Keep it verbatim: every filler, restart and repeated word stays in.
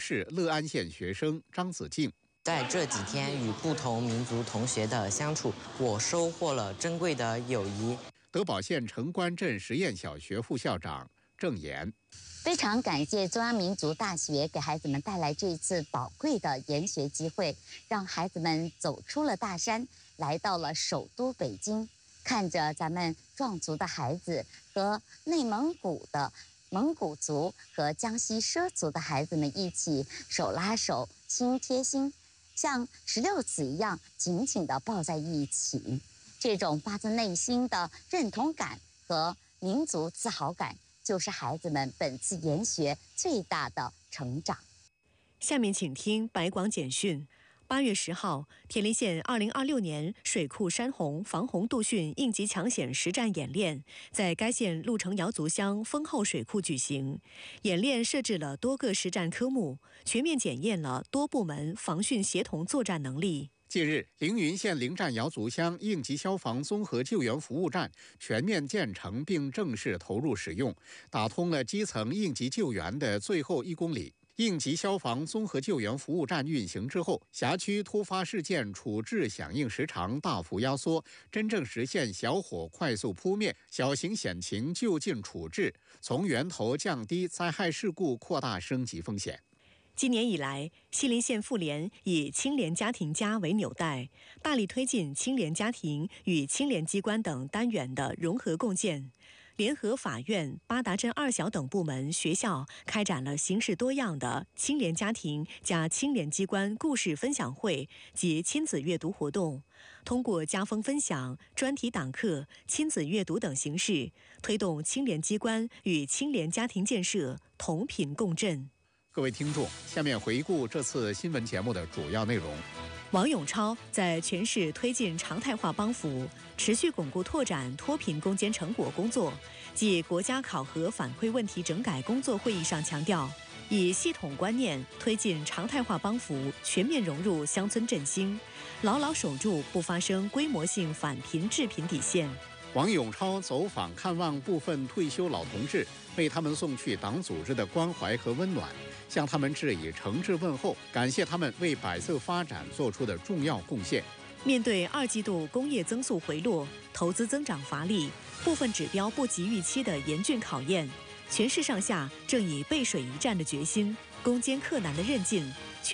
市乐安县学生张子静。 在这几天与不同民族同学的相处，我收获了珍贵的友谊。 德保县城关镇实验小学副校长郑岩。 非常感谢中央民族大学给孩子们带来这一次宝贵的研学机会，让孩子们走出了大山，来到了首都北京，看着咱们壮族的孩子和内蒙古的蒙古族和江西畲族的孩子们一起手拉手、心贴心，像石榴籽一样紧紧地抱在一起。这种发自内心的认同感和民族自豪感，就是孩子们本次研学最大的成长。 下面请听白广简讯。八月十号，铁林县二零二六年水库山洪防洪杜汛应急抢险实战演练在该县鹿城瑶族乡丰后水库举行。演练设置了多个实战科目，全面检验了多部门防汛协同作战能力。 近日，凌云县灵站瑶族乡应急消防综合救援服务站全面建成并正式投入使用，打通了基层应急救援的最后一公里。应急消防综合救援服务站运行之后，辖区突发事件处置响应时长大幅压缩，真正实现小火快速扑灭、小型险情就近处置，从源头降低灾害事故扩大升级风险。 今年以来，西陵县妇联以青联家庭家为纽带，大力推进青联家庭与青联机关等单元的融合共建。联合法院、八达镇二小等部门、学校开展了形式多样的青联家庭加青联机关故事分享会及亲子阅读活动，通过家风分享、专题党课、亲子阅读等形式，推动青联机关与青联家庭建设同频共振。 各位听众，下面回顾这次新闻节目的主要内容。 王永超在全市推进常态化帮扶，持续巩固拓展脱贫攻坚成果工作，继国家考核反馈问题整改工作会议上强调，以系统观念推进常态化帮扶全面融入乡村振兴，牢牢守住不发生规模性返贫致贫底线。 王永超走访看望部分退休老同志，为他们送去党组织的关怀和温暖，向他们致以诚挚问候，感谢他们为百色发展做出的重要贡献。 面对二季度工业增速回落、投资增长乏力、部分指标不及预期的严峻考验，全市上下正以背水一战的决心、攻坚克难的韧劲，